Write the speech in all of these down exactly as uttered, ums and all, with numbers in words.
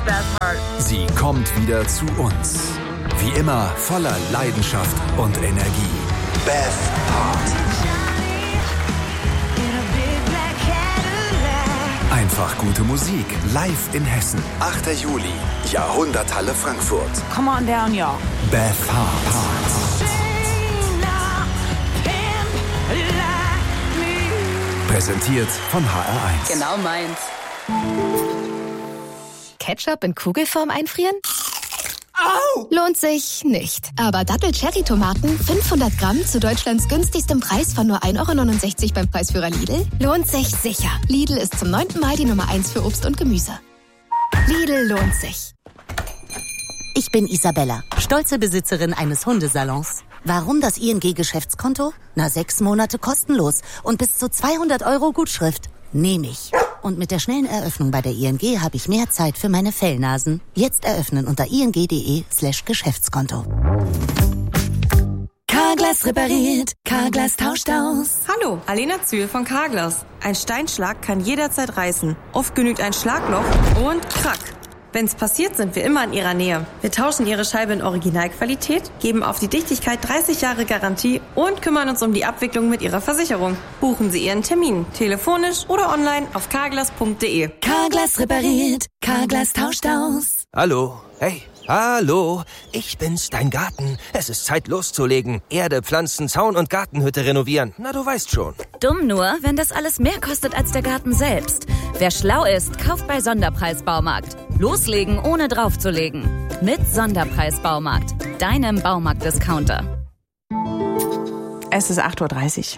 Beth Hart. Sie kommt wieder zu uns. Wie immer voller Leidenschaft und Energie. Beth Hart. Einfach gute Musik, live in Hessen. achter Juli, Jahrhunderthalle Frankfurt. Come on down, y'all. Beth Hart. Präsentiert von H R eins. Genau meins. Ketchup in Kugelform einfrieren? Au! Lohnt sich nicht. Aber Dattel-Cherry-Tomaten, fünfhundert Gramm zu Deutschlands günstigstem Preis von nur ein Euro neunundsechzig beim Preisführer Lidl, lohnt sich sicher. Lidl ist zum neunten Mal die Nummer eins für Obst und Gemüse. Lidl lohnt sich. Ich bin Isabella, stolze Besitzerin eines Hundesalons. Warum das I N G-Geschäftskonto? Na, sechs Monate kostenlos und bis zu zweihundert Euro Gutschrift. Nehme ich. Und mit der schnellen Eröffnung bei der I N G habe ich mehr Zeit für meine Fellnasen. Jetzt eröffnen unter ing.de slash Geschäftskonto. Carglass repariert, Carglass tauscht aus. Hallo, Alena Zühl von Carglass. Ein Steinschlag kann jederzeit reißen. Oft genügt ein Schlagloch und krack. Wenn's passiert, sind wir immer in Ihrer Nähe. Wir tauschen Ihre Scheibe in Originalqualität, geben auf die Dichtigkeit dreißig Jahre Garantie und kümmern uns um die Abwicklung mit Ihrer Versicherung. Buchen Sie Ihren Termin, telefonisch oder online auf carglass punkt de. Carglass repariert, Carglass tauscht aus. Hallo, hey, hallo, ich bin's, dein Garten. Es ist Zeit loszulegen. Erde, Pflanzen, Zaun und Gartenhütte renovieren. Na, du weißt schon. Dumm nur, wenn das alles mehr kostet als der Garten selbst. Wer schlau ist, kauft bei Sonderpreis-Baumarkt. Loslegen, ohne draufzulegen. Mit Sonderpreis-Baumarkt, deinem Baumarkt-Discounter. Es ist acht Uhr dreißig.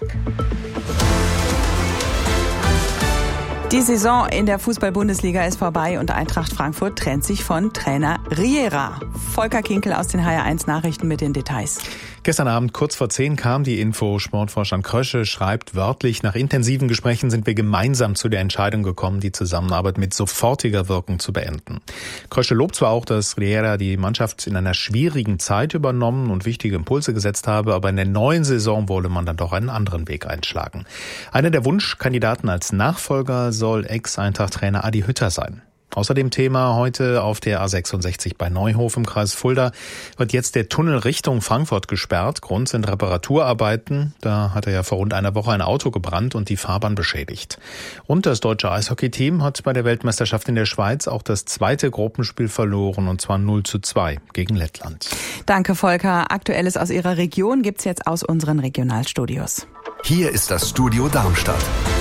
Die Saison in der Fußball-Bundesliga ist vorbei und Eintracht Frankfurt trennt sich von Trainer Riera. Volker Kinkel aus den H R eins Nachrichten mit den Details. Gestern Abend kurz vor zehn kam die Info. Sportvorstand Krösche schreibt wörtlich, nach intensiven Gesprächen sind wir gemeinsam zu der Entscheidung gekommen, die Zusammenarbeit mit sofortiger Wirkung zu beenden. Krösche lobt zwar auch, dass Riera die Mannschaft in einer schwierigen Zeit übernommen und wichtige Impulse gesetzt habe, aber in der neuen Saison wolle man dann doch einen anderen Weg einschlagen. Einer der Wunschkandidaten als Nachfolger soll Ex-Eintracht-Trainer Adi Hütter sein. Außerdem Thema heute auf der A sechsundsechzig bei Neuhof im Kreis Fulda wird jetzt der Tunnel Richtung Frankfurt gesperrt. Grund sind Reparaturarbeiten. Da hat er ja vor rund einer Woche ein Auto gebrannt und die Fahrbahn beschädigt. Und das deutsche Eishockey-Team hat bei der Weltmeisterschaft in der Schweiz auch das zweite Gruppenspiel verloren, und zwar null zu zwei gegen Lettland. Danke, Volker. Aktuelles aus Ihrer Region gibt's jetzt aus unseren Regionalstudios. Hier ist das Studio Darmstadt.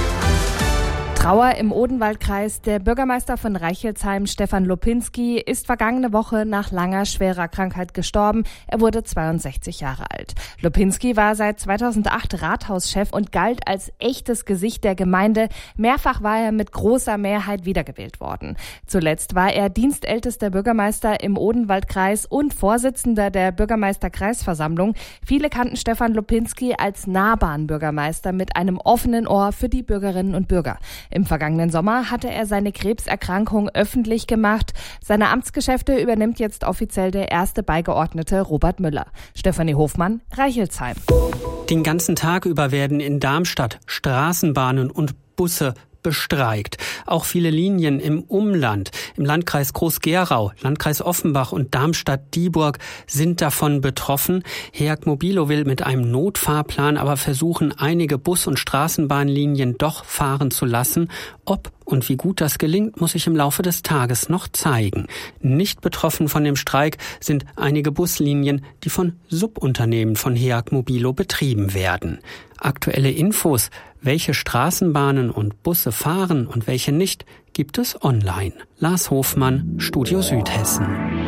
Trauer im Odenwaldkreis. Der Bürgermeister von Reichelsheim, Stefan Lopinski, ist vergangene Woche nach langer, schwerer Krankheit gestorben. Er wurde zweiundsechzig Jahre alt. Lopinski war seit zweitausendacht Rathauschef und galt als echtes Gesicht der Gemeinde. Mehrfach war er mit großer Mehrheit wiedergewählt worden. Zuletzt war er dienstältester Bürgermeister im Odenwaldkreis und Vorsitzender der Bürgermeisterkreisversammlung. Viele kannten Stefan Lopinski als nahbaren Bürgermeister mit einem offenen Ohr für die Bürgerinnen und Bürger. Im vergangenen Sommer hatte er seine Krebserkrankung öffentlich gemacht. Seine Amtsgeschäfte übernimmt jetzt offiziell der erste Beigeordnete Robert Müller. Stefanie Hofmann, Reichelsheim. Den ganzen Tag über werden in Darmstadt Straßenbahnen und Busse bestreikt. Auch viele Linien im Umland, im Landkreis Groß-Gerau, Landkreis Offenbach und Darmstadt-Dieburg sind davon betroffen. Herk Mobilo will mit einem Notfahrplan aber versuchen, einige Bus- und Straßenbahnlinien doch fahren zu lassen. Ob und wie gut das gelingt, muss sich im Laufe des Tages noch zeigen. Nicht betroffen von dem Streik sind einige Buslinien, die von Subunternehmen von Herk Mobilo betrieben werden. Aktuelle Infos, welche Straßenbahnen und Busse fahren und welche nicht, gibt es online. Lars Hofmann, Studio Südhessen.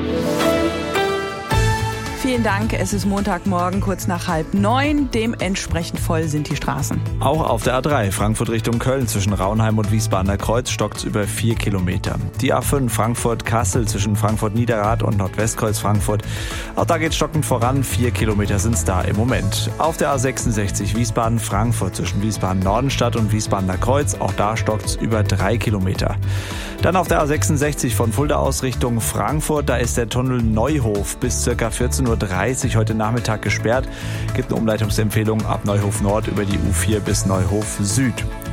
Vielen Dank. Es ist Montagmorgen, kurz nach halb neun. Dementsprechend voll sind die Straßen. Auch auf der A drei Frankfurt Richtung Köln zwischen Raunheim und Wiesbadener Kreuz stockt's über vier Kilometer. Die A fünf Frankfurt-Kassel zwischen Frankfurt-Niederrad und Nordwestkreuz Frankfurt. Auch da geht's stockend voran. Vier Kilometer sind's da im Moment. Auf der A sechsundsechzig Wiesbaden-Frankfurt zwischen Wiesbaden-Nordenstadt und Wiesbadener Kreuz. Auch da stockt's über drei Kilometer. Dann auf der A sechsundsechzig von Fulda aus Richtung Frankfurt. Da ist der Tunnel Neuhof bis ca. vierzehn Uhr dreißig heute Nachmittag gesperrt. Gibt eine Umleitungsempfehlung ab Neuhof Nord über die U vier bis Neuhof Süd.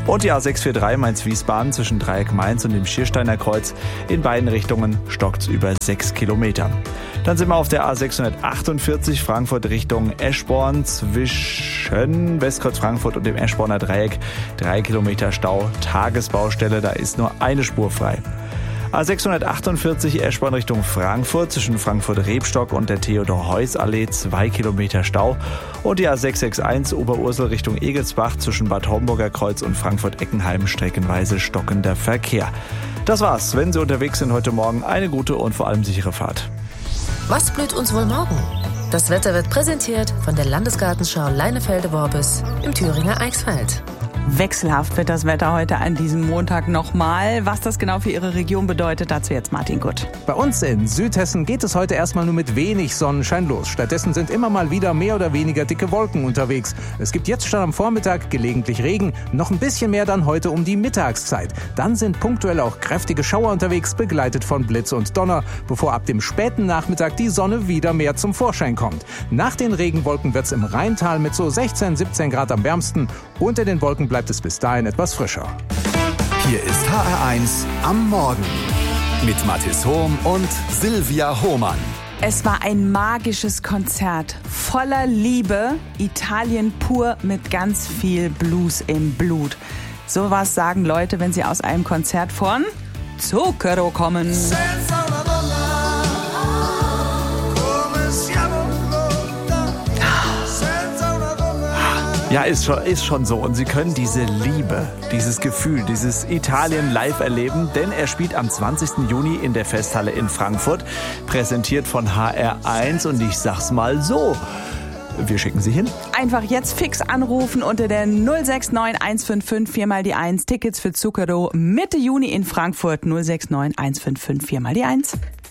Und die A sechs vier drei Mainz-Wiesbaden zwischen Dreieck Mainz und dem Schiersteiner Kreuz. In beiden Richtungen stockt's über sechs Kilometer. Dann sind wir auf der A sechshundertachtundvierzig Frankfurt Richtung Eschborn zwischen Westkreuz Frankfurt und dem Eschborner Dreieck. Drei Kilometer Stau, Tagesbaustelle, da ist nur eine Spur frei. A sechshundertachtundvierzig Eschborn Richtung Frankfurt zwischen Frankfurt-Rebstock und der Theodor-Heuss-Allee, zwei Kilometer Stau. Und die A sechs sechs eins Oberursel Richtung Egelsbach zwischen Bad Homburger Kreuz und Frankfurt-Eckenheim streckenweise stockender Verkehr. Das war's. Wenn Sie unterwegs sind heute Morgen, eine gute und vor allem sichere Fahrt. Was blüht uns wohl morgen? Das Wetter wird präsentiert von der Landesgartenschau Leinefelde-Worbis im Thüringer Eichsfeld. Wechselhaft wird das Wetter heute an diesem Montag nochmal. Was das genau für Ihre Region bedeutet, dazu jetzt Martin Gutt. Bei uns in Südhessen geht es heute erstmal nur mit wenig Sonnenschein los. Stattdessen sind immer mal wieder mehr oder weniger dicke Wolken unterwegs. Es gibt jetzt schon am Vormittag gelegentlich Regen, noch ein bisschen mehr dann heute um die Mittagszeit. Dann sind punktuell auch kräftige Schauer unterwegs, begleitet von Blitz und Donner, bevor ab dem späten Nachmittag die Sonne wieder mehr zum Vorschein kommt. Nach den Regenwolken wird's im Rheintal mit so sechzehn, siebzehn Grad am wärmsten. Unter den Wolken bleibt es bis dahin etwas frischer. Hier ist H R eins am Morgen mit Mathis Hohm und Silvia Hohmann. Es war ein magisches Konzert voller Liebe, Italien pur mit ganz viel Blues im Blut. So was sagen Leute, wenn sie aus einem Konzert von Zucchero kommen. Ja, ist schon, ist schon so. Und Sie können diese Liebe, dieses Gefühl, dieses Italien live erleben, denn er spielt am zwanzigsten Juni in der Festhalle in Frankfurt, präsentiert von H R eins. Und ich sag's mal so, wir schicken Sie hin. Einfach jetzt fix anrufen unter der null sechs neun eins fünf fünf vier mal die eins. Tickets für Zucchero Mitte Juni in Frankfurt null sechs neun eins fünf fünf vier mal die eins.